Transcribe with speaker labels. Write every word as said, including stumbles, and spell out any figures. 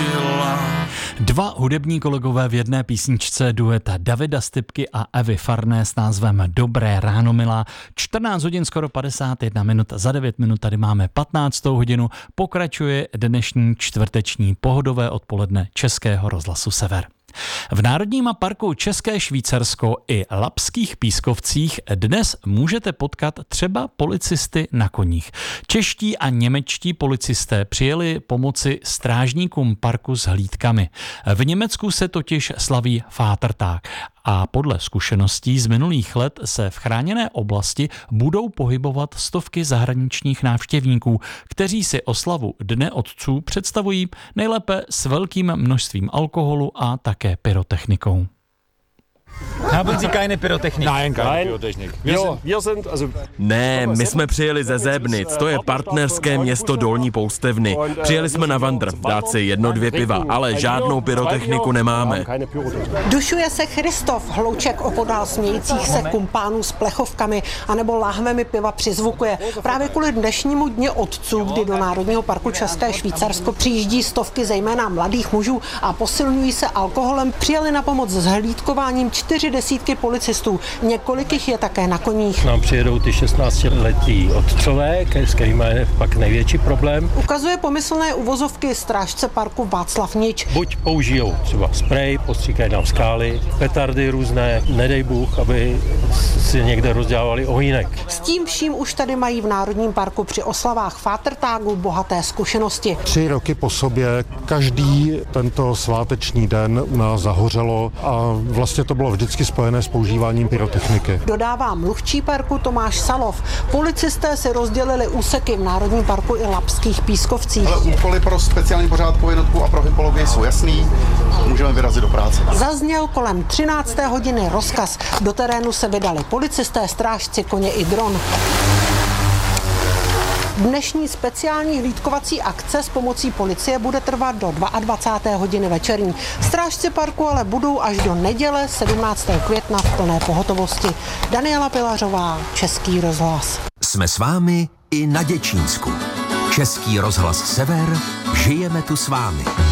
Speaker 1: Dva hudební kolegové v jedné písničce, dueta Davida Stypky a Evy Farné s názvem Dobré ráno, milá. čtrnáct hodin, skoro padesát jedna minut, za devět minut tady máme patnáctou hodinu. Pokračuje dnešní čtvrteční pohodové odpoledne Českého rozhlasu Sever. V Národním parku České Švýcarsko i Labských pískovcích dnes můžete potkat třeba policisty na koních. Čeští a němečtí policisté přijeli pomoci strážníkům parku s hlídkami. V Německu se totiž slaví Vatertag a podle zkušeností z minulých let se v chráněné oblasti budou pohybovat stovky zahraničních návštěvníků, kteří si oslavu Dne otců představují nejlépe s velkým množstvím alkoholu a také pyrotechnikou.
Speaker 2: Haben Sie keine Pyrotechnik?
Speaker 3: Nein, keine Pyrotechnik. Wir sind, wir sind, also,
Speaker 4: ne, my jsme přijeli ze Zébnic, to je partnerské město Dolní Poustevny. Přijeli jsme na vandr, dát si jedno, dvě piva, ale žádnou pyrotechniku nemáme.
Speaker 5: Dušuje se Christof, hlouček opodál smějících se kumpánů s plechovkami anebo láhvemi piva přizvukuje. Právě kvůli dnešnímu Dni otců, kdy do Národního parku České Švýcarsko přijíždí stovky zejména mladých mužů a posilňují se alkoholem, přijeli na pomoc s hlídkováním čtyři desítky policistů. Několik jich je také na koních.
Speaker 6: Nám přijedou ty šestnáctiletí otcové, s kterými je pak největší problém.
Speaker 5: Ukazuje pomyslné uvozovky strážce parku Václav Nič.
Speaker 6: Buď použijou třeba sprej, postříkají nám skály, petardy různé, nedej Bůh, aby si někde rozdělávali ohýnek.
Speaker 5: S tím vším už tady mají v Národním parku při oslavách Vatertagu bohaté zkušenosti.
Speaker 7: Tři roky po sobě každý tento sváteční den u nás zahořelo a vlastně to bylo vždycky spojené s používáním pyrotechniky.
Speaker 5: Dodává mluvčí parku Tomáš Salov. Policisté si rozdělili úseky v Národním parku i Labských pískovcích.
Speaker 8: Ale úkoly pro speciální pořádkovou jednotku a pro hypologii jsou jasný. Můžeme vyrazit do práce.
Speaker 5: Zazněl kolem třinácté hodiny rozkaz. Do terénu se vydali policisté, strážci, koně i dron. Dnešní speciální hlídkovací akce s pomocí policie bude trvat do dvacáté druhé hodiny večerní. Strážci parku ale budou až do neděle sedmnáctého května v plné pohotovosti. Daniela Pilařová, Český rozhlas.
Speaker 9: Jsme s vámi i na Děčínsku. Český rozhlas Sever, žijeme tu s vámi.